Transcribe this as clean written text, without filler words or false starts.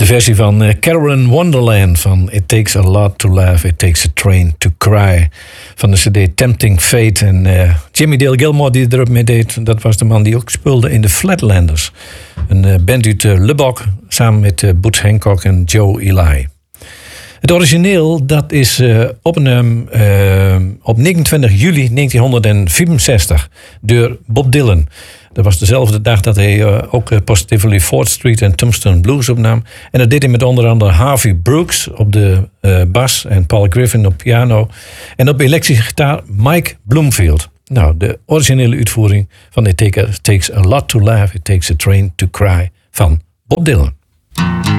versie van Carolyn Wonderland van It Takes a Lot to Laugh, It Takes a Train to Cry. Van de cd Tempting Fate. En Jimmy Dale Gilmore die erop mee deed, dat was de man die ook speelde in de Flatlanders. Een band uit Lubbock, samen met Boots Hancock en Joe Ely. Het origineel dat is opgenomen op 29 juli 1965 door Bob Dylan. Dat was dezelfde dag dat hij ook Positively 4th Street en Tombstone Blues opnam. En dat deed hij met onder andere Harvey Brooks op de bas en Paul Griffin op piano. En op elektrische gitaar Mike Bloomfield. Nou, de originele uitvoering van It Takes a Lot to Laugh, It Takes a Train to Cry van Bob Dylan.